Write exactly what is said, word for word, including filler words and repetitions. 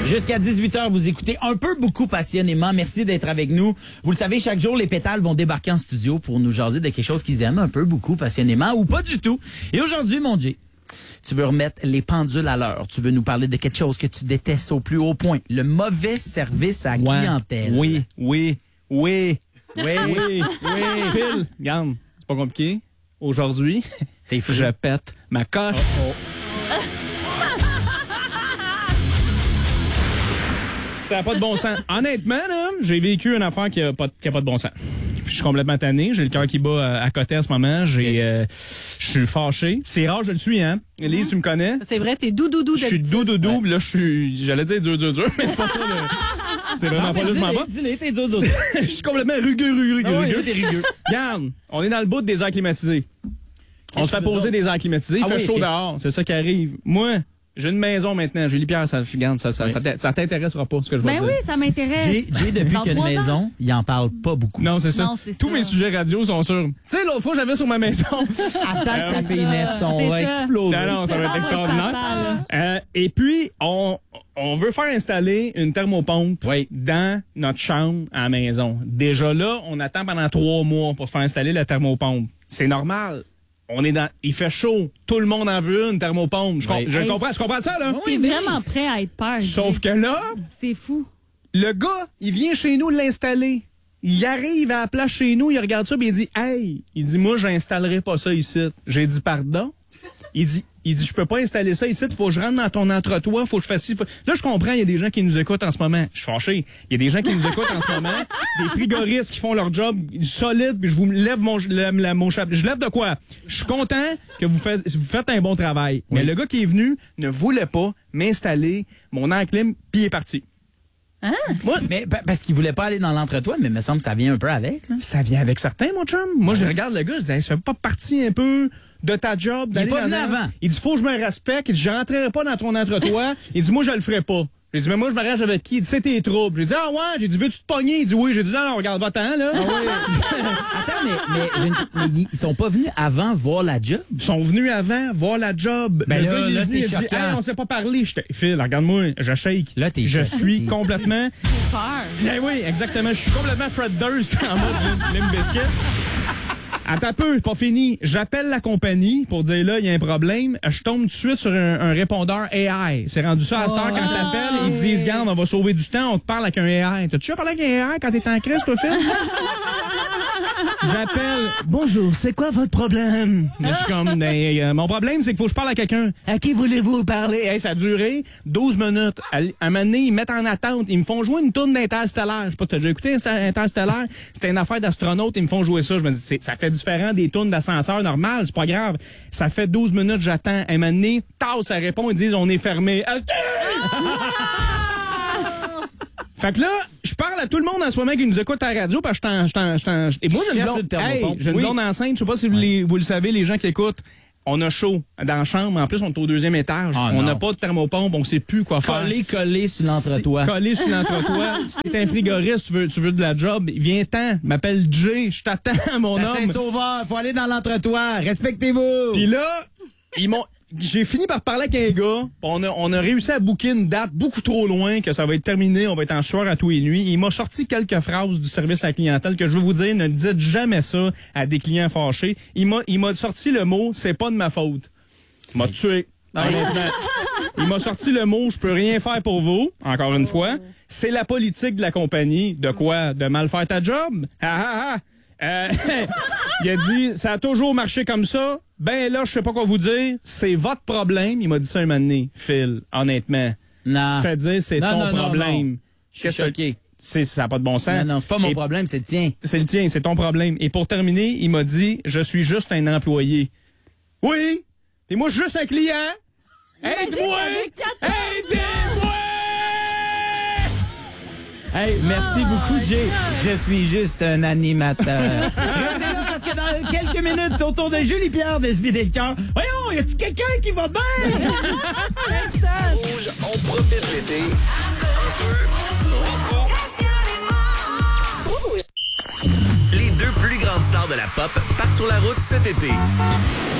Jusqu'à dix-huit heures, vous écoutez un peu beaucoup passionnément. Merci d'être avec nous. Vous le savez, chaque jour, les pétales vont débarquer en studio pour nous jaser de quelque chose qu'ils aiment un peu beaucoup passionnément ou pas du tout. Et aujourd'hui, mon Jay, tu veux remettre les pendules à l'heure. Tu veux nous parler de quelque chose que tu détestes au plus haut point. Le mauvais service à Ouais. clientèle. Oui, oui, oui. Oui, Oui, oui. Phil, regarde, c'est pas compliqué. Aujourd'hui, T'es fou. je pète ma coche. Oh, Ça n'a pas de bon sens. Honnêtement, là, j'ai vécu une affaire qui a pas, qui a pas de bon sens. Je suis complètement tanné. J'ai le cœur qui bat à, à côté à ce moment. J'ai, euh, je suis fâché. C'est rare, je le suis, hein. Élise, tu me connais. C'est vrai, t'es doux-doux-doux Je suis d'habitude. doux-doux-doux. Ouais. Là, je suis, j'allais dire dur, dur, dur, mais c'est pas ça, là. C'est vraiment Ah, pas mais là, je m'en dis-le, vais. dis-le, t'es dur, dur. Je suis complètement rugueux, rugueux, rugueux. Ah oui, rugueux. t'es rigueux. Regarde, on est dans le bout des airs climatisés. On se que fait tu veux poser dire? des airs climatisés. Il Ah fait oui, chaud ok. dehors. C'est ça qui arrive. Moi, j'ai une maison maintenant. Julie Pierre, ça, regarde, ça, ça, Oui. ça, t'in- ça t'intéressera pas, ce que je vais Ben te oui, dire. ça m'intéresse. J'ai, j'ai depuis Dans qu'il y a une trois ans. maison, il en parle pas beaucoup. Non, c'est ça. Non, c'est Tous ça. mes sujets radio sont sûrs. Tu sais, l'autre fois, j'avais sur ma maison. Attends que ça fait naisse, on C'est va ça. exploser. non, non, ça va être vraiment extraordinaire. fatal. Euh, et puis, on, on veut faire installer une thermopompe Oui. dans notre chambre à la maison. Déjà là, on attend pendant trois mois pour faire installer la thermopompe. C'est normal. On est dans, il fait chaud. Tout le monde en veut une thermopompe. Je, com- Oui. je Hey, comprends, je comprends ça, là. T'es vraiment prêt à être peur. Sauf Jay. que là, C'est fou. le gars, il vient chez nous l'installer. Il arrive à la place chez nous, il regarde ça, puis il dit « Hey! » Il dit « Moi, j'installerai pas ça ici. » J'ai dit « Pardon? » Il dit « Il dit, je peux pas installer ça ici, faut que je rentre dans ton entre-toi, faut que je fasse ci. Faut... » Là, je comprends, il y a des gens qui nous écoutent en ce moment. Je suis fâché. Il y a des gens qui nous écoutent en ce moment, des frigoristes qui font leur job solide, puis je vous lève mon, la, la, mon chapeau. Je lève de quoi? Je suis content que vous faites, vous faites un bon travail. Mais Oui. le gars qui est venu ne voulait pas m'installer mon enclim, puis il est parti. Moi, mais pa- parce qu'il voulait pas aller dans l'entre-toi, mais il me semble que ça vient un peu avec. Là. Ça vient avec certains, mon chum. Moi, je regarde le gars, je dis, hey, ça fait pas partie un peu de ta job d'aller pas venu dans un- avant. Il dit, faut que je me respecte. Il dit, je rentrerai pas dans ton entre-toi. Il dit, moi, je le ferai pas. J'ai dit, mais moi, je m'arrange avec qui? Il dit, c'est tes troubles. J'ai dit, ah ouais? J'ai dit, veux-tu te pogner? Il dit, oui. J'ai dit, non, non, regarde, va-t'en, là. Attends, mais, mais, j'ai une- mais ils sont pas venus avant voir la job? Ils sont venus avant voir la job. Ben le là, gars, il est là, venu, c'est il a dit, choquant. hey, on s'est pas parlé. J'étais, Phil, regarde-moi, je shake. Là, t'es Je choqué. suis T'es- complètement. J'ai peur. Ben oui, exactement. Je suis complètement Fred Durst en mode Lim- Limp Bizkit. Attends un peu, c'est pas fini. J'appelle la compagnie pour dire là, il y a un problème. Je tombe tout de suite sur un, un répondeur A I. C'est rendu ça à cette heure quand je t'appelle. Ils disent, garde, on va sauver du temps, on te parle avec un A I. T'as-tu déjà parlé avec un A I quand t'es en crise, toi, Phil? J'appelle. Bonjour, c'est quoi votre problème? Je suis comme, ben, euh, mon problème, c'est qu'il faut que je parle à quelqu'un. À qui voulez-vous parler? Hey, ça a duré douze minutes. À, à un moment donné, ils me mettent en attente. Ils me font jouer une tourne d'Interstellaire. Je sais pas, t'as déjà écouté Inter- Interstellaire? C'était une affaire d'astronaute. Ils me font jouer ça. Je me dis, c'est- ça fait différent des tournes d'ascenseur normal. C'est pas grave. Ça fait douze minutes, j'attends. À un moment donné, tard, ça répond. Ils disent, on est fermé. Fait que là, je parle à tout le monde en ce moment qui nous écoute à la radio parce que je t'en... je t'en- je t'en- Et moi, Tu j'ai une cherches blonde, le hey, thermopompe. j'ai une Oui. blonde enceinte. Je sais pas si vous, les- vous le savez, les gens qui écoutent. On a chaud dans la chambre. En plus, on est au deuxième étage. Ah, on non. n'a pas de thermopompe. On sait plus quoi faire. Collé, collé sur l'entre-toi. Si- Collé sur l'entre-toi. Si t'es un frigoriste, tu veux, tu veux de la job, viens-t'en. M'appelle Jay. Je t'attends, mon À homme. Saint-Sauveur, faut aller dans l'entre-toi. Respectez-vous. Puis là, ils m'ont... J'ai fini par parler avec un gars. pis On a, on a réussi à booker une date beaucoup trop loin, que ça va être terminé. On va être en sueur à tous les nuits. Il m'a sorti quelques phrases du service à la clientèle que je veux vous dire. Ne dites jamais ça à des clients fâchés. Il m'a, il m'a sorti le mot, c'est pas de ma faute. Il m'a tué. Honnêtement. Il m'a sorti le mot, je peux rien faire pour vous. Encore une fois. C'est la politique de la compagnie. De quoi? De mal faire ta job? Ah ah ah! Euh, il a dit, ça a toujours marché comme ça. Ben là, je sais pas quoi vous dire. C'est votre problème. Il m'a dit ça un moment donné, Phil, honnêtement. Non. Tu te fais dire, c'est Non, ton non, non, problème. non. Je suis Qu'est-ce que- choqué. C'est, ça n'a pas de bon sens. Non, non, c'est pas mon Et- problème, c'est le tien. C'est le tien, c'est ton problème. Et pour terminer, il m'a dit, je suis juste un employé. Oui! Et moi, juste un client. Aide-moi! avec quatre Aidez-moi! Hey, merci beaucoup, Jay. Je suis juste un animateur. Restez là parce que dans quelques minutes, autour de Julie Pierre de Se vider le cœur. Voyons, y a-tu quelqu'un qui va bien? Rouge, on profite l'été. Un peu, beaucoup. Les deux plus grandes stars de la pop partent sur la route cet été.